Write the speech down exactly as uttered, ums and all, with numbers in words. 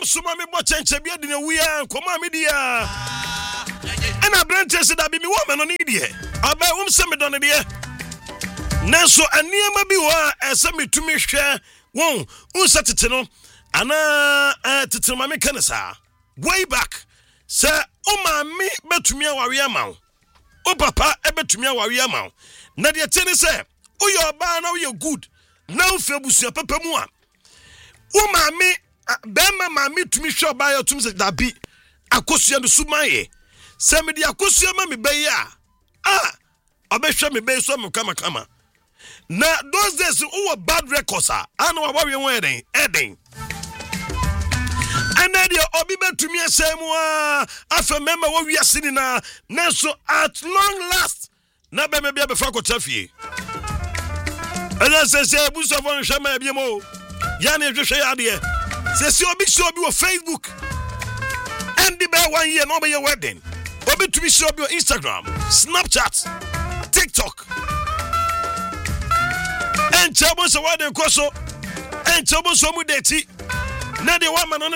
suma me bo chenche bia de we an koma me dia ana branches da bi me woman no need here aba um se me don de nanso aniema bi wa ese metumi hwe won unsa tete no ana tete ma me kanisa way back say o ma me betumi aware ama o papa e betumi aware ama na de tene say o yo ba na o ye good na o fe busu papa mu a o ma me be ma ma me tumi hwe ba ya tumi say da bi akosua no sumaye say me de akosua ma me be ya ah obehwe me be so me kama kama na those days who bad records are and what we wedding ending and then the obi betumi asemu afa member what we are sitting na na so at long last na be me bia be fa ko tafie and then say say buso fon hwema bia mo ya na hwehwe ya de say say obi so obi on Facebook and the be one year no be your wedding obi tumi so obi on Instagram, Snapchat, TikTok. And Chabo so what they call so and Chabo so mu deti na de wa man